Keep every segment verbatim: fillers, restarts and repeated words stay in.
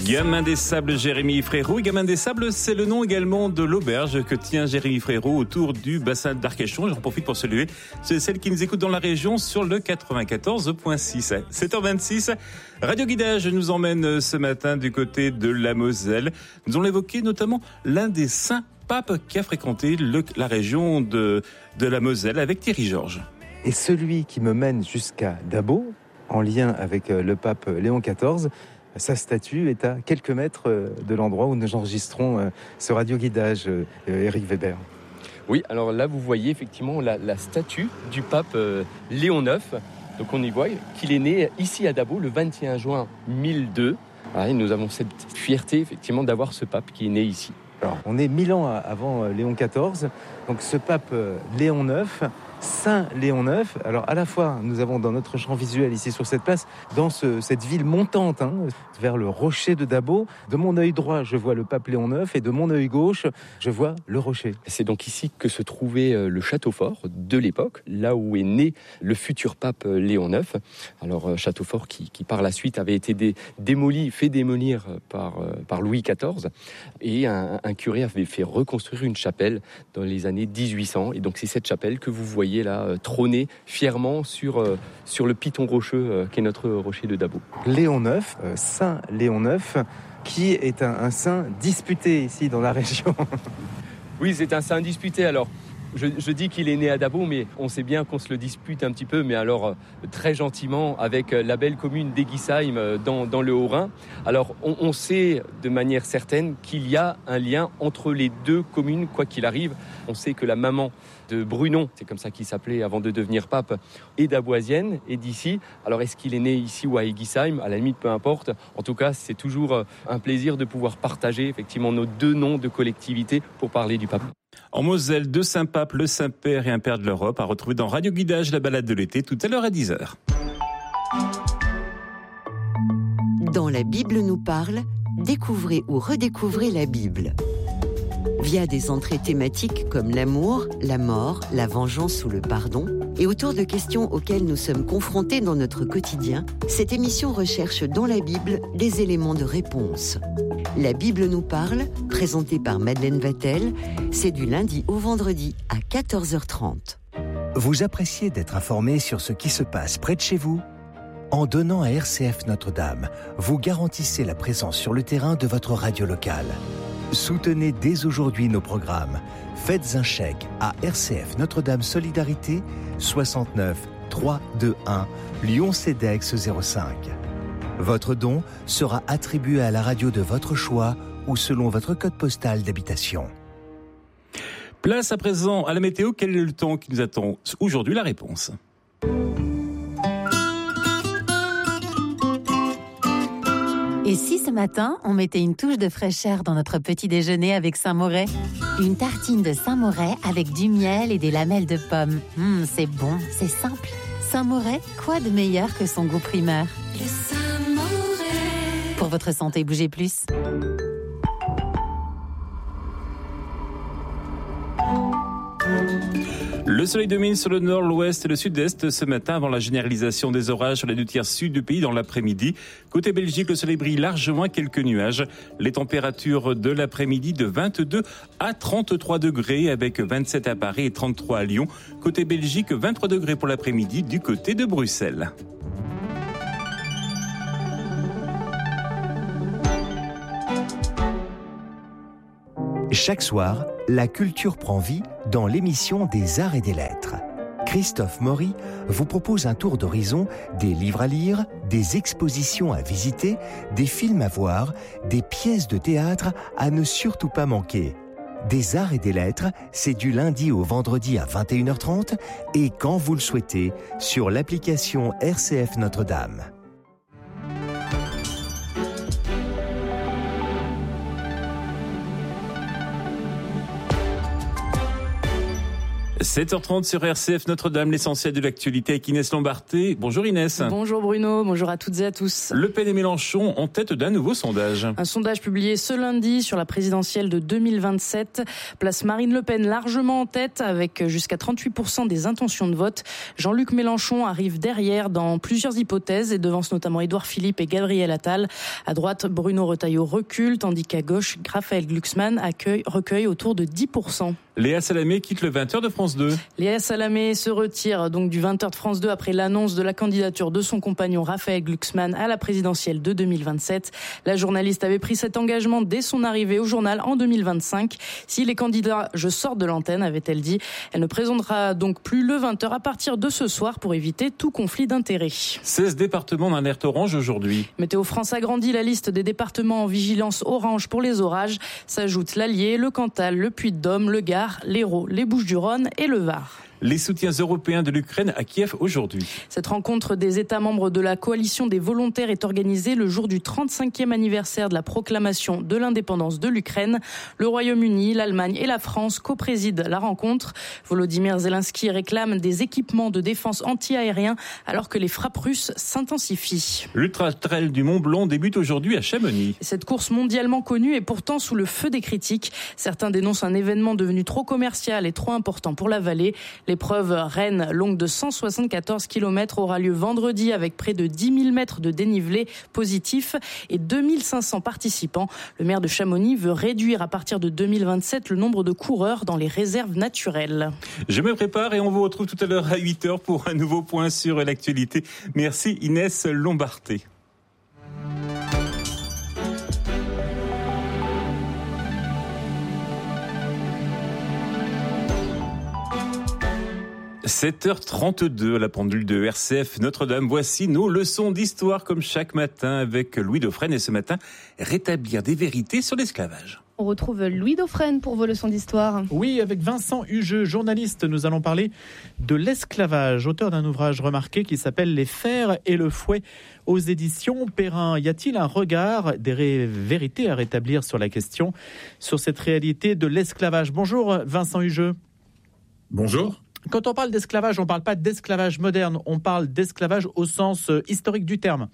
Gamin des Sables, Jérémy Frérot. Gamin des Sables, c'est le nom également de l'auberge que tient Jérémy Frérot autour du bassin d'Arcachon. J'en profite pour saluer celles qui nous écoutent dans la région sur le quatre-vingt-quatorze virgule six. sept heures vingt-six, Radio Guidage nous emmène ce matin du côté de la Moselle. Nous allons évoquer notamment l'un des saints papes qui a fréquenté le, la région de, de la Moselle avec Thierry Georges. Et celui qui me mène jusqu'à Dabo, en lien avec le pape Léon quatorze, sa statue est à quelques mètres de l'endroit où nous enregistrons ce radio-guidage, Éric Weber. Oui, alors là, vous voyez effectivement la, la statue du pape euh, Léon neuf. Donc on y voit qu'il est né ici à Dabo le vingt et un juin mille deux. Ah, et nous avons cette fierté effectivement d'avoir ce pape qui est né ici. Alors, on est mille ans avant Léon quatorze, donc ce pape Léon neuf, Saint Léon neuf. Alors à la fois, nous avons dans notre champ visuel ici sur cette place, dans ce, cette ville montante, hein, vers le rocher de Dabo, de mon œil droit, je vois le pape Léon neuf et de mon œil gauche, je vois le rocher. C'est donc ici que se trouvait le château fort de l'époque, là où est né le futur pape Léon neuf. Alors château fort qui, qui par la suite avait été dé, démoli, fait démolir par, par Louis quatorze, et un, un curé avait fait reconstruire une chapelle dans les années dix-huit cents. Et donc c'est cette chapelle que vous voyez là euh, trôner fièrement sur, euh, sur le piton rocheux euh, qui est notre rocher de Dabo. Léon neuf, euh, Saint Léon neuf, qui est un, un saint disputé ici dans la région. Oui, c'est un saint disputé. Alors, je, je dis qu'il est né à Dabo, mais on sait bien qu'on se le dispute un petit peu, mais alors euh, très gentiment avec euh, la belle commune d'Eguisheim euh, dans, dans le Haut-Rhin. Alors, on, on sait de manière certaine qu'il y a un lien entre les deux communes, quoi qu'il arrive. On sait que la maman de Brunon, c'est comme ça qu'il s'appelait avant de devenir pape, est daboisienne, et d'ici. Alors est-ce qu'il est né ici ou à Eguisheim ? À la limite, peu importe. En tout cas, c'est toujours un plaisir de pouvoir partager effectivement nos deux noms de collectivité pour parler du pape. En Moselle, deux saints papes, le Saint-Père et un Père de l'Europe, à retrouver dans Radio Guidage, la balade de l'été, tout à l'heure à dix heures. Dans La Bible nous parle, découvrez ou redécouvrez la Bible. Via des entrées thématiques comme l'amour, la mort, la vengeance ou le pardon, et autour de questions auxquelles nous sommes confrontés dans notre quotidien, cette émission recherche dans la Bible des éléments de réponse. La Bible nous parle, présentée par Madeleine Vatel, c'est du lundi au vendredi à quatorze heures trente. Vous appréciez d'être informé sur ce qui se passe près de chez vous ? En donnant à R C F Notre-Dame, vous garantissez la présence sur le terrain de votre radio locale. Soutenez dès aujourd'hui nos programmes. Faites un chèque à R C F Notre-Dame Solidarité, soixante-neuf trois cent vingt-et-un, Lyon-Cedex zéro cinq. Votre don sera attribué à la radio de votre choix ou selon votre code postal d'habitation. Place à présent à la météo. Quel est le temps qui nous attend aujourd'hui ? La réponse. Et si ce matin, on mettait une touche de fraîcheur dans notre petit déjeuner avec Saint-Moret ? Une tartine de Saint-Moret avec du miel et des lamelles de pommes. Mmh, c'est bon, c'est simple. Saint-Moret, quoi de meilleur que son goût primaire ? Le Saint-Moret. Pour votre santé, bougez plus. Le soleil domine sur le nord, l'ouest et le sud-est ce matin avant la généralisation des orages sur les deux tiers sud du pays dans l'après-midi. Côté Belgique, le soleil brille largement, quelques nuages. Les températures de l'après-midi de vingt-deux à trente-trois degrés avec vingt-sept à Paris et trente-trois à Lyon. Côté Belgique, vingt-trois degrés pour l'après-midi du côté de Bruxelles. Chaque soir, la culture prend vie dans l'émission des Arts et des Lettres. Christophe Maury vous propose un tour d'horizon des livres à lire, des expositions à visiter, des films à voir, des pièces de théâtre à ne surtout pas manquer. Des Arts et des Lettres, c'est du lundi au vendredi à vingt et une heures trente et quand vous le souhaitez sur l'application R C F Notre-Dame. sept heures trente sur R C F Notre-Dame, l'essentiel de l'actualité avec Inès Lombarté. Bonjour Inès. Bonjour Bruno, bonjour à toutes et à tous. Le Pen et Mélenchon en tête d'un nouveau sondage. Un sondage publié ce lundi sur la présidentielle de deux mille vingt-sept place Marine Le Pen largement en tête avec jusqu'à trente-huit pour cent des intentions de vote. Jean-Luc Mélenchon arrive derrière dans plusieurs hypothèses et devance notamment Édouard Philippe et Gabriel Attal. À droite, Bruno Retailleau recule, tandis qu'à gauche, Raphaël Glucksmann accueille, recueille autour de dix pour cent. Léa Salamé quitte le vingt heures de France deux. Léa Salamé se retire donc du vingt heures de France deux après l'annonce de la candidature de son compagnon Raphaël Glucksmann à la présidentielle de deux mille vingt-sept. La journaliste avait pris cet engagement dès son arrivée au journal en deux mille vingt-cinq. S'il est candidat, je sors de l'antenne, avait-elle dit. Elle ne présentera donc plus le vingt heures à partir de ce soir pour éviter tout conflit d'intérêts. seize départements d'alerte orange aujourd'hui. Météo France agrandit la liste des départements en vigilance orange pour les orages. S'ajoutent l'Allier, le Cantal, le Puy-de-Dôme, le Gard, l'Hérault, les Bouches-du-Rhône et le Var. Les soutiens européens de l'Ukraine à Kiev aujourd'hui. Cette rencontre des États membres de la coalition des volontaires est organisée le jour du trente-cinquième anniversaire de la proclamation de l'indépendance de l'Ukraine. Le Royaume-Uni, l'Allemagne et la France coprésident la rencontre. Volodymyr Zelensky réclame des équipements de défense anti-aérien alors que les frappes russes s'intensifient. L'Ultra Trail du Mont Blanc débute aujourd'hui à Chamonix. Cette course mondialement connue est pourtant sous le feu des critiques. Certains dénoncent un événement devenu trop commercial et trop important pour la vallée. L'épreuve Rennes, longue de cent soixante-quatorze kilomètres, aura lieu vendredi avec près de dix mille mètres de dénivelé positif et deux mille cinq cents participants. Le maire de Chamonix veut réduire à partir de deux mille vingt-sept le nombre de coureurs dans les réserves naturelles. Je me prépare et on vous retrouve tout à l'heure à huit heures pour un nouveau point sur l'actualité. Merci Inès Lombarté. sept heures trente-deux à la pendule de R C F Notre-Dame. Voici nos leçons d'histoire comme chaque matin avec Louis Dauphren et ce matin, rétablir des vérités sur l'esclavage. On retrouve Louis Dauphren pour vos leçons d'histoire. Oui, avec Vincent Hugeux, journaliste, nous allons parler de l'esclavage, auteur d'un ouvrage remarqué qui s'appelle Les fers et le fouet aux éditions Perrin. Y a-t-il un regard, des ré- vérités à rétablir sur la question, sur cette réalité de l'esclavage? Bonjour Vincent Hugeux. Bonjour. Quand on parle d'esclavage, on ne parle pas d'esclavage moderne, on parle d'esclavage au sens historique du terme.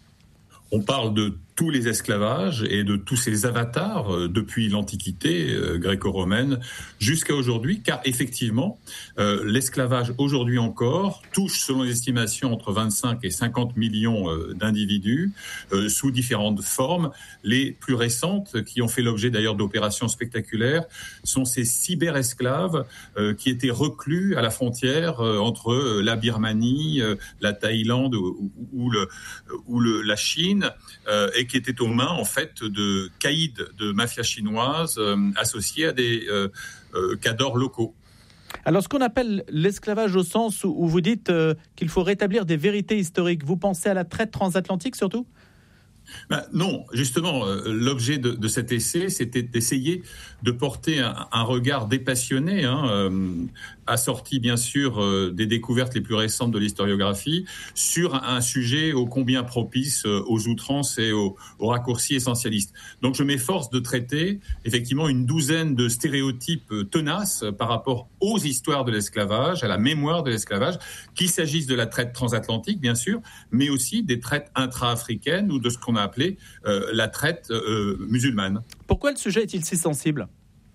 On parle de tous les esclavages et de tous ces avatars euh, depuis l'Antiquité euh, gréco-romaine jusqu'à aujourd'hui, car effectivement, euh, l'esclavage aujourd'hui encore touche, selon les estimations, entre vingt-cinq et cinquante millions euh, d'individus euh, sous différentes formes. Les plus récentes, qui ont fait l'objet d'ailleurs d'opérations spectaculaires, sont ces cyberesclaves euh, qui étaient reclus à la frontière euh, entre euh, la Birmanie, euh, la Thaïlande ou, ou, le, ou le, la Chine, euh, et qui étaient aux mains en fait de caïds de mafia chinoise euh, associés à des euh, euh, cadors locaux. Alors ce qu'on appelle l'esclavage au sens où vous dites euh, qu'il faut rétablir des vérités historiques, vous pensez à la traite transatlantique surtout ? Ben non, justement, euh, l'objet de, de cet essai, c'était d'essayer de porter un, un regard dépassionné, hein, euh, assorti bien sûr euh, des découvertes les plus récentes de l'historiographie, sur un, un sujet ô combien propice euh, aux outrances et aux, aux raccourcis essentialistes. Donc je m'efforce de traiter effectivement une douzaine de stéréotypes euh, tenaces euh, par rapport aux histoires de l'esclavage, à la mémoire de l'esclavage, qu'il s'agisse de la traite transatlantique bien sûr, mais aussi des traites intra-africaines ou de ce qu'on a appelé euh, la traite euh, musulmane. Pourquoi le sujet est-il si sensible ?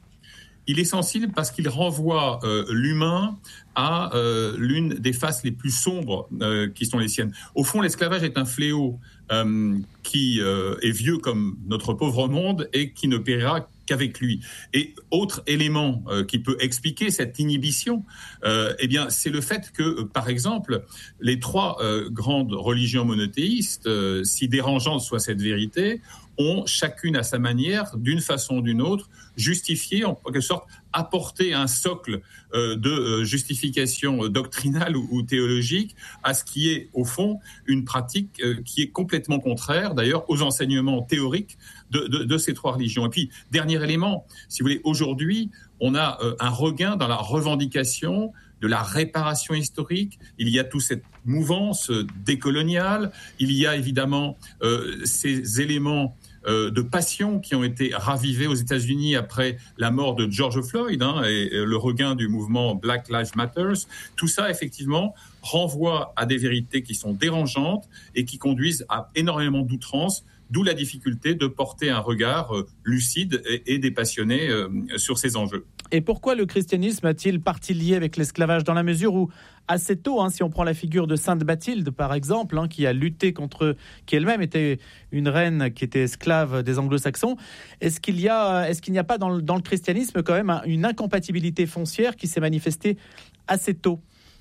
Il est sensible parce qu'il renvoie euh, l'humain à euh, l'une des faces les plus sombres euh, qui sont les siennes. Au fond, l'esclavage est un fléau euh, qui euh, est vieux comme notre pauvre monde et qui ne périra qu'avec lui. Et autre élément euh, qui peut expliquer cette inhibition, euh, eh bien, c'est le fait que, euh, par exemple, les trois euh, grandes religions monothéistes, euh, si dérangeante soit cette vérité, ont chacune à sa manière, d'une façon ou d'une autre, justifié, en quelque sorte, apporté un socle euh, de euh, justification doctrinale ou, ou théologique à ce qui est, au fond, une pratique euh, qui est complètement contraire, d'ailleurs, aux enseignements théoriques de, de, de ces trois religions. Et puis, dernier élément, si vous voulez, aujourd'hui, on a euh, un regain dans la revendication de la réparation historique. Il y a toute cette mouvance décoloniale. Il y a évidemment euh, ces éléments euh, de passions qui ont été ravivées aux États-Unis après la mort de George Floyd hein, et, et le regain du mouvement Black Lives Matter. Tout ça, effectivement, renvoie à des vérités qui sont dérangeantes et qui conduisent à énormément d'outrance, d'où la difficulté de porter un regard euh, lucide et, et dépassionné euh, sur ces enjeux. Et pourquoi le christianisme a-t-il partie liée avec l'esclavage, dans la mesure où, assez tôt, hein, si on prend la figure de Sainte Bathilde, par exemple, hein, qui a lutté contre, qui elle-même était une reine qui était esclave des anglo-saxons, est-ce qu'il y a, est-ce qu'il n'y a pas dans le, dans le christianisme quand même une incompatibilité foncière qui s'est manifestée assez tôt ?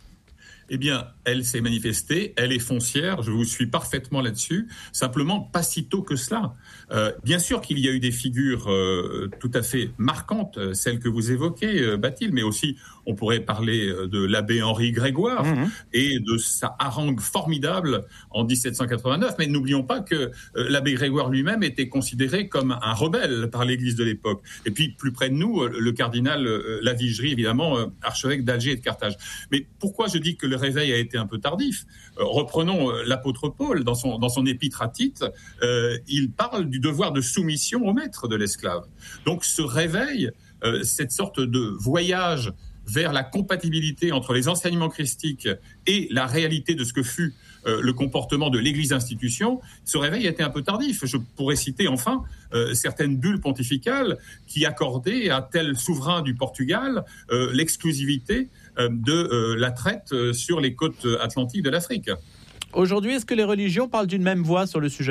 Eh bien, elle s'est manifestée, elle est foncière, je vous suis parfaitement là-dessus, simplement pas si tôt que cela. Euh, bien sûr qu'il y a eu des figures euh, tout à fait marquantes, celles que vous évoquez, euh, Bathilde, mais aussi on pourrait parler de l'abbé Henri Grégoire mmh. et de sa harangue formidable en dix-sept cent quatre-vingt-neuf. Mais n'oublions pas que euh, l'abbé Grégoire lui-même était considéré comme un rebelle par l'Église de l'époque. Et puis, plus près de nous, le cardinal euh, Lavigerie, évidemment, euh, archevêque d'Alger et de Carthage. Mais pourquoi je dis que le réveil a été un peu tardif ? euh, Reprenons euh, l'apôtre Paul, dans son, dans son épître à Tite, euh, il parle du devoir de soumission au maître de l'esclave. Donc ce réveil, euh, cette sorte de voyage vers la compatibilité entre les enseignements christiques et la réalité de ce que fut euh, le comportement de l'Église institution, ce réveil a été un peu tardif. Je pourrais citer enfin euh, certaines bulles pontificales qui accordaient à tel souverain du Portugal euh, l'exclusivité euh, de euh, la traite euh, sur les côtes atlantiques de l'Afrique. Aujourd'hui, est-ce que les religions parlent d'une même voix sur le sujet ?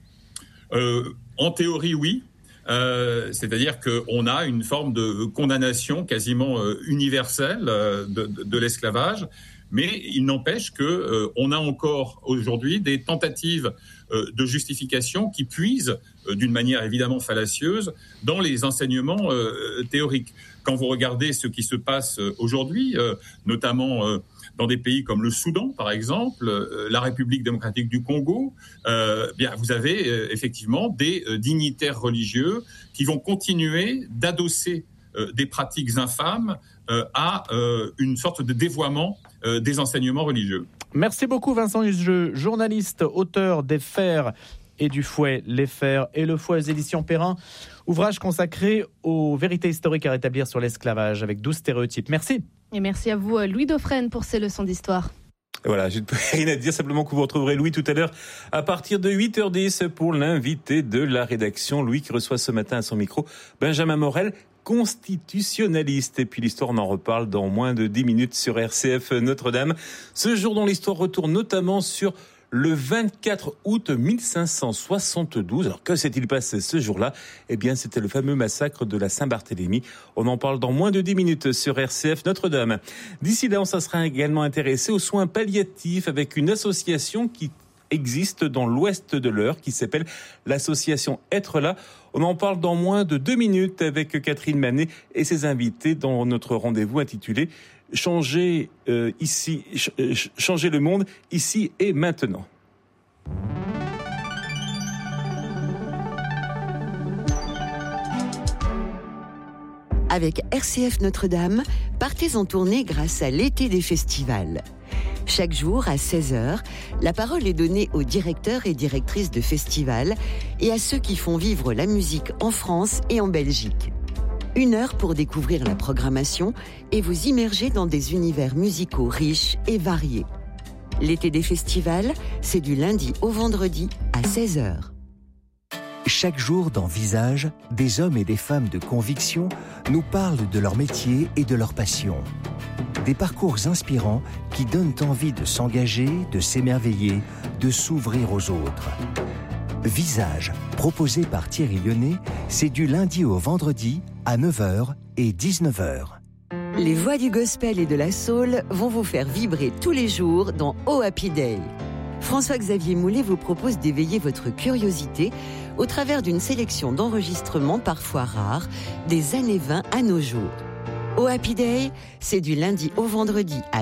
euh, En théorie, oui. Euh, c'est-à-dire qu'on a une forme de condamnation quasiment euh, universelle euh, de, de, de l'esclavage, mais il n'empêche qu'on euh, a encore aujourd'hui des tentatives euh, de justification qui puisent, euh, d'une manière évidemment fallacieuse, dans les enseignements euh, théoriques. Quand vous regardez ce qui se passe aujourd'hui, euh, notamment euh, dans des pays comme le Soudan, par exemple, euh, la République démocratique du Congo, euh, bien, vous avez euh, effectivement des euh, dignitaires religieux qui vont continuer d'adosser euh, des pratiques infâmes euh, à euh, une sorte de dévoiement euh, des enseignements religieux. Merci beaucoup Vincent Husjeux, journaliste, auteur des Fers et du Fouet, les Fers et le Fouet aux éditions Perrin, ouvrage consacré aux vérités historiques à rétablir sur l'esclavage avec douze stéréotypes. Merci. Et merci à vous, Louis Dauphren, pour ces leçons d'histoire. Voilà, je ne peux rien à dire, simplement que vous retrouverez Louis tout à l'heure à partir de huit heures dix pour l'invité de la rédaction. Louis qui reçoit ce matin à son micro Benjamin Morel, constitutionnaliste. Et puis l'histoire, on en reparle dans moins de dix minutes sur R C F Notre-Dame. Ce jour dont l'histoire retourne notamment sur le vingt-quatre août mille cinq cent soixante-douze. Alors, que s'est-il passé ce jour-là ? Eh bien, c'était le fameux massacre de la Saint-Barthélemy. On en parle dans moins de dix minutes sur R C F Notre-Dame. D'ici là, on s'en sera également intéressé aux soins palliatifs avec une association qui existe dans l'ouest de l'Eure, qui s'appelle l'association Être là. On en parle dans moins de deux minutes avec Catherine Manet et ses invités dans notre rendez-vous intitulé Changer euh, ici, ch- changer le monde ici et maintenant. Avec R C F Notre-Dame, partez en tournée grâce à l'été des festivals. Chaque jour, à seize heures, la parole est donnée aux directeurs et directrices de festivals et à ceux qui font vivre la musique en France et en Belgique. Une heure pour découvrir la programmation et vous immerger dans des univers musicaux riches et variés. L'été des festivals, c'est du lundi au vendredi à seize heures. Chaque jour dans Visage, des hommes et des femmes de conviction nous parlent de leur métier et de leur passion. Des parcours inspirants qui donnent envie de s'engager, de s'émerveiller, de s'ouvrir aux autres. Visage, proposé par Thierry Lyonnais, c'est du lundi au vendredi à neuf heures et dix-neuf heures. Les voix du gospel et de la soul vont vous faire vibrer tous les jours dans Oh Happy Day. François-Xavier Moulet vous propose d'éveiller votre curiosité au travers d'une sélection d'enregistrements parfois rares des années vingt à nos jours. Oh Happy Day, c'est du lundi au vendredi à